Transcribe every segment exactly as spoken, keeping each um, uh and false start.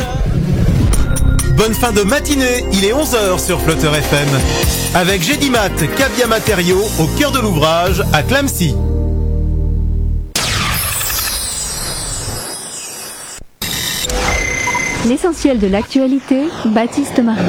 Bonne fin de matinée, il est onze heures sur Flutter F M. Avec Gédimat, Cavia Matériaux, au cœur de l'ouvrage, à Clamecy. L'essentiel de l'actualité, Baptiste Marie.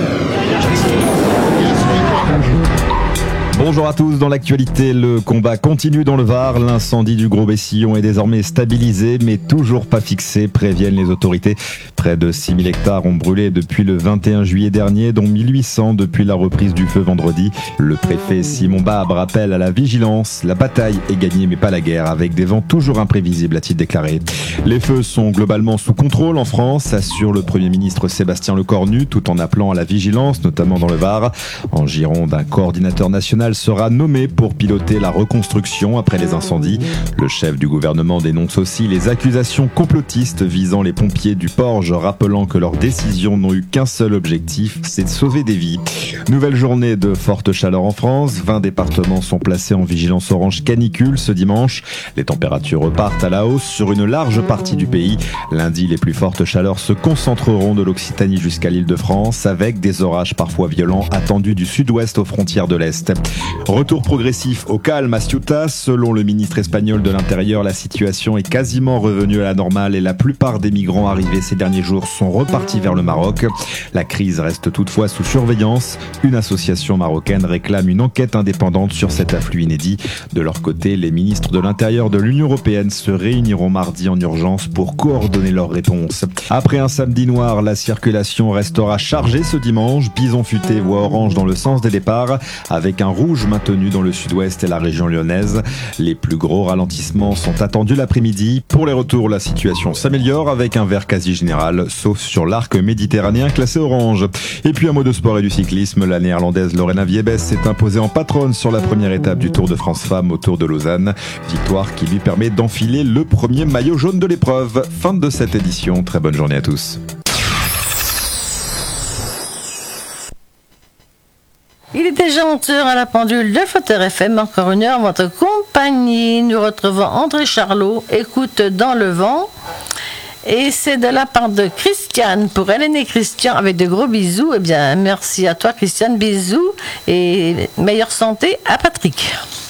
Bonjour à tous, dans l'actualité, le combat continue dans le Var. L'incendie du Gros Bessillon est désormais stabilisé, mais toujours pas fixé, préviennent les autorités. Près de six mille hectares ont brûlé depuis le vingt et un juillet dernier, dont mille huit cents depuis la reprise du feu vendredi. Le préfet Simon Babre appelle à la vigilance. La bataille est gagnée, mais pas la guerre, avec des vents toujours imprévisibles, a-t-il déclaré. Les feux sont globalement sous contrôle en France, assure le Premier ministre Sébastien Lecornu, tout en appelant à la vigilance, notamment dans le Var. En Gironde, un coordinateur national sera nommé pour piloter la reconstruction après les incendies. Le chef du gouvernement dénonce aussi les accusations complotistes visant les pompiers du Porge, rappelant que leurs décisions n'ont eu qu'un seul objectif, c'est de sauver des vies. Nouvelle journée de forte chaleur en France. vingt départements sont placés en vigilance orange canicule ce dimanche. Les températures repartent à la hausse sur une large partie du pays. Lundi, les plus fortes chaleurs se concentreront de l'Occitanie jusqu'à l'Île-de-France, avec des orages parfois violents attendus du sud-ouest aux frontières de l'Est. Retour progressif au calme à Ceuta. Selon le ministre espagnol de l'Intérieur, la situation est quasiment revenue à la normale et la plupart des migrants arrivés ces derniers jours sont repartis vers le Maroc. La crise reste toutefois sous surveillance. Une association marocaine réclame une enquête indépendante sur cet afflux inédit. De leur côté, les ministres de l'Intérieur de l'Union européenne se réuniront mardi en urgence pour coordonner leurs réponses. Après un samedi noir, la circulation restera chargée ce dimanche. Bison futé voie orange dans le sens des départs, avec un rouge maintenu dans le sud-ouest et la région lyonnaise. Les plus gros ralentissements sont attendus l'après-midi. Pour les retours, la situation s'améliore avec un vert quasi général, sauf sur l'arc méditerranéen classé orange. Et puis un mot de sport et du cyclisme. La néerlandaise Lorena Wiebes s'est imposée en patronne sur la première étape du Tour de France Femmes au Tour de Lausanne. Victoire qui lui permet d'enfiler le premier maillot jaune de l'épreuve. Fin de cette édition. Très bonne journée à tous. Il est déjà onze heures à la pendule de Flutter F M, encore une heure, votre compagnie. Nous retrouvons André Charlot, Écoute dans le vent. Et c'est de la part de Christiane, pour Hélène et Christian, avec de gros bisous. Eh bien, merci à toi Christiane, bisous, et meilleure santé à Patrick.